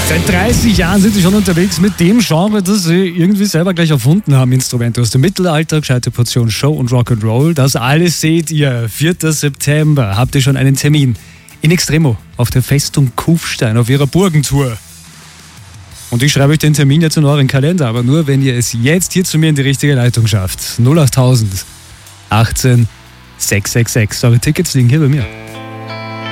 Seit 30 Jahren sind sie schon unterwegs mit dem Genre, das sie irgendwie selber gleich erfunden haben. Instrumente aus dem Mittelalter, gescheite Portion Show und Rock'n'Roll. Das alles seht ihr. 4. September habt ihr schon einen Termin in Extremo auf der Festung Kufstein auf ihrer Burgentour. Und ich schreibe euch den Termin jetzt in euren Kalender, aber nur, wenn ihr es jetzt hier zu mir in die richtige Leitung schafft. 08000 18 666. Eure Tickets liegen hier bei mir.